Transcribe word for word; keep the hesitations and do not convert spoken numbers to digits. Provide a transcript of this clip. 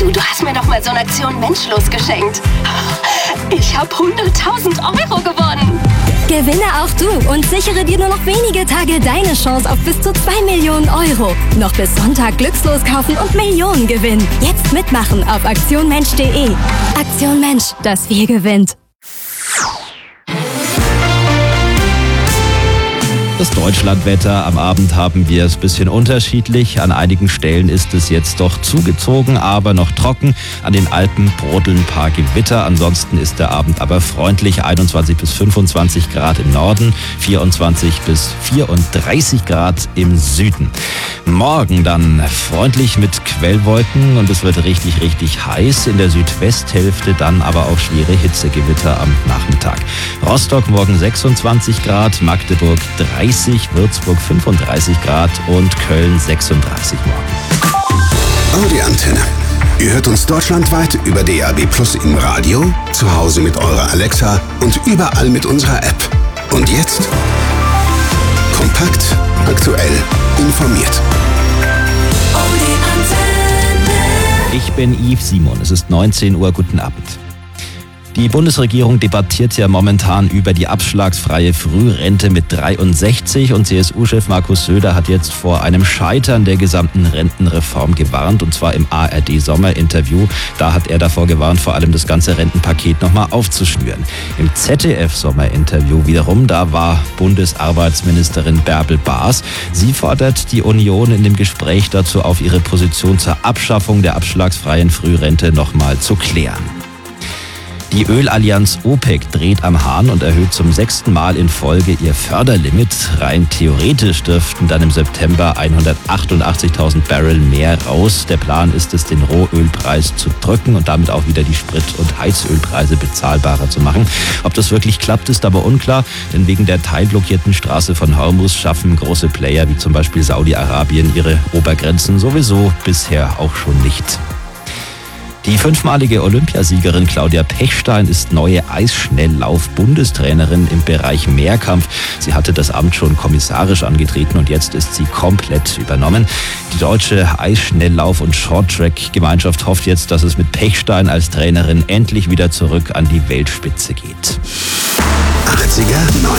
Du, du hast mir doch mal so eine Aktion Menschlos geschenkt. Ich habe hunderttausend Euro gewonnen. Gewinne auch du und sichere dir nur noch wenige Tage deine Chance auf bis zu zwei Millionen Euro. Noch bis Sonntag glückslos kaufen und Millionen gewinnen. Jetzt mitmachen auf aktion mensch punkt de. Aktion Mensch, das Wir gewinnt. Das Deutschlandwetter. Am Abend haben wir es ein bisschen unterschiedlich. An einigen Stellen ist es jetzt doch zugezogen, aber noch trocken. An den Alpen brodeln ein paar Gewitter. Ansonsten ist der Abend aber freundlich. einundzwanzig bis fünfundzwanzig Grad im Norden, vierundzwanzig bis vierunddreißig Grad im Süden. Morgen dann freundlich mit Quellwolken und es wird richtig, richtig heiß. In der Südwesthälfte dann aber auch schwere Hitzegewitter am Nachmittag. Rostock morgen sechsundzwanzig Grad, Magdeburg dreißig, Würzburg fünfunddreißig Grad und Köln sechsunddreißig morgen. Audi-Antenne. Ihr hört uns deutschlandweit über D A B Plus im Radio, zu Hause mit eurer Alexa und überall mit unserer App. Und jetzt kompakt, aktuell, informiert. Ich bin Yves Simon, es ist neunzehn Uhr, guten Abend. Die Bundesregierung debattiert ja momentan über die abschlagsfreie Frührente mit dreiundsechzig und C S U-Chef Markus Söder hat jetzt vor einem Scheitern der gesamten Rentenreform gewarnt und zwar im A R D-Sommerinterview. Da hat er davor gewarnt, vor allem das ganze Rentenpaket nochmal aufzuschnüren. Im Z D F-Sommerinterview wiederum, da war Bundesarbeitsministerin Bärbel Baas. Sie fordert die Union in dem Gespräch dazu auf, ihre Position zur Abschaffung der abschlagsfreien Frührente nochmal zu klären. Die Ölallianz OPEC dreht am Hahn und erhöht zum sechsten Mal in Folge ihr Förderlimit. Rein theoretisch dürften dann im September hundertachtundachtzigtausend Barrel mehr raus. Der Plan ist es, den Rohölpreis zu drücken und damit auch wieder die Sprit- und Heizölpreise bezahlbarer zu machen. Ob das wirklich klappt, ist aber unklar, denn wegen der teilblockierten Straße von Hormuz schaffen große Player wie zum Beispiel Saudi-Arabien ihre Obergrenzen sowieso bisher auch schon nicht. Die fünfmalige Olympiasiegerin Claudia Pechstein ist neue Eisschnelllauf-Bundestrainerin im Bereich Mehrkampf. Sie hatte das Amt schon kommissarisch angetreten und jetzt ist sie komplett übernommen. Die deutsche Eisschnelllauf- und Shorttrack-Gemeinschaft hofft jetzt, dass es mit Pechstein als Trainerin endlich wieder zurück an die Weltspitze geht. achtziger,